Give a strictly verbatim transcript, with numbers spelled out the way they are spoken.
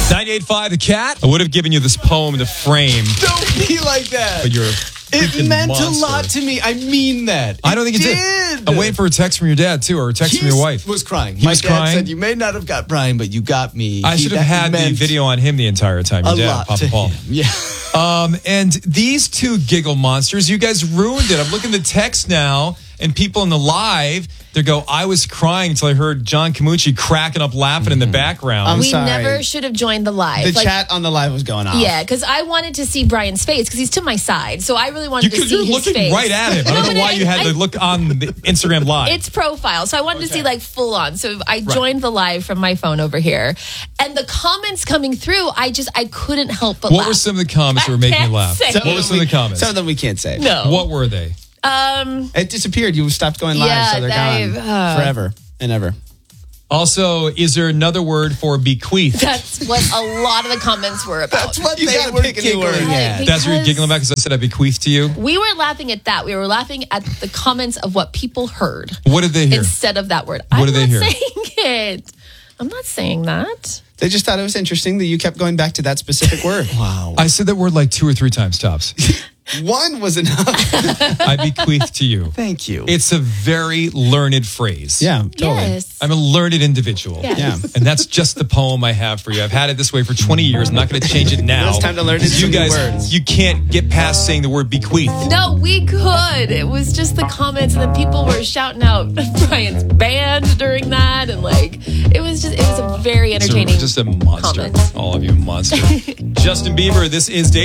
ninety-eight point five The Cat. I would have given you this poem to frame, Don't be like that. but you're a It freaking meant monster. a lot to me. I mean that. I don't think it did. did. I'm waiting for a text from your dad, too, or a text He from your wife. was crying. He My was dad crying? said, you may not have got Brian, but you got me. I He- should have that had the meant video on him the entire time. Your a dad, lot Papa to Paul. him. Yeah. Um, and these two giggle monsters, you guys ruined it. I'm looking at the text now, and people in the live, they go, I was crying until I heard John Camucci cracking up laughing in the background. I'm we sorry. never should have joined the live. The Like, chat on the live was going off. yeah, because I wanted to see Brian's face because he's to my side. So I really wanted you to could, see you're his looking face. right at him. I No, don't but know why I- you had I- to look on the Instagram live. It's profile. So I wanted to see like full on. So I joined the live from my phone over here. And the comments coming through, I just, I couldn't help but what laugh. were some of the comments that were making you can't laugh? say. What were some of the comments? Some of them we can't say. No. What were they? Um, It disappeared. You stopped going live, Yeah, so they're they've, gone uh, forever and ever. Also, is there another word for bequeath? that's what a lot of the comments were about. That's what You they gotta were pick a new word. giggling at. Right. That's what you're Because- giggling about because I said I bequeath to you? We weren't laughing at that. We were laughing at the comments of what people heard What did they hear? instead of that word. What I'm did they not hear? saying it. I'm not saying that. They just thought it was interesting that you kept going back to that specific word. Wow. I said that word like two or three times tops. One was enough. I bequeath to you. Thank you. It's a very learned phrase. Yeah, totally. Yes. I'm a learned individual. Yes. Yeah. And that's just the poem I have for you. I've had it this way for twenty years. I'm not going to change it now. It's time to learn Because some you new guys, words. you can't get past saying the word bequeath. No, we could. It was just the comments, and then people were shouting out Brian's band during that, and like it was just it was a very So entertaining. just a monster. comments. All of you, a monster. Justin Bieber, this is Dave.